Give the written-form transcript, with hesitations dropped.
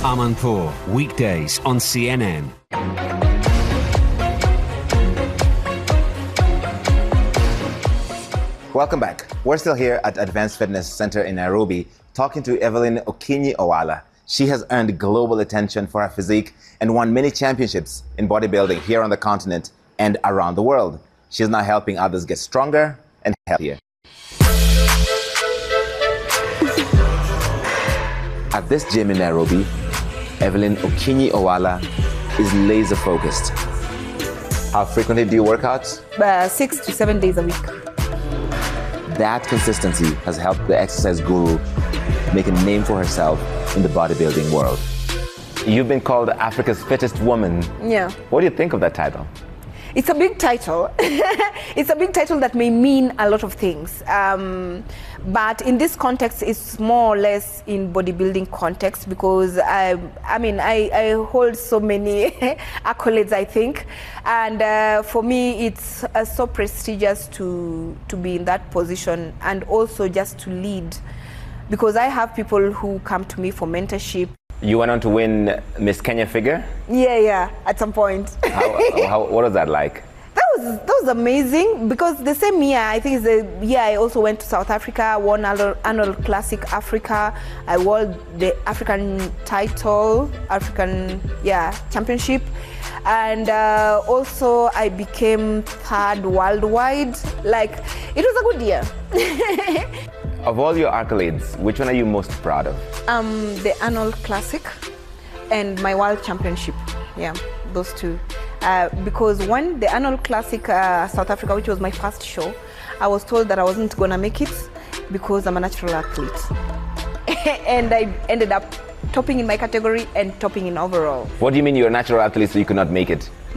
Amanpour, weekdays on CNN. Welcome back. We're still here at Advanced Fitness Center in Nairobi talking to Evelyn Okinyi-Owala. She has earned global attention for her physique and won many championships in bodybuilding here on the continent and around the world. She is now helping others get stronger and healthier. At this gym in Nairobi, Evelyn Okinyi-Owala is laser focused. How frequently do you work out? 6 to 7 days a week. That consistency has helped the exercise guru make a name for herself in the bodybuilding world. You've been called Africa's fittest woman. Yeah. What do you think of that title? It's a big title. It's a big title that may mean a lot of things. But in this context, it's more or less in bodybuilding context because I hold so many accolades, I think. And for me, it's so prestigious to be in that position and also just to lead. Because I have people who come to me for mentorship. You went on to win Miss Kenya figure? Yeah, at some point. What was that like? That was amazing because the same year, I think it's the year I also went to South Africa, won annual Classic Africa. I won the African title, championship. And also I became third worldwide. Like, it was a good year. Of all your accolades, which one are you most proud of? The annual Classic and my World Championship. Yeah, those two. Because when the annual Classic South Africa, which was my first show, I was told that I wasn't gonna make it because I'm a natural athlete. And I ended up topping in my category and topping in overall. What do you mean you're a natural athlete so you could not make it?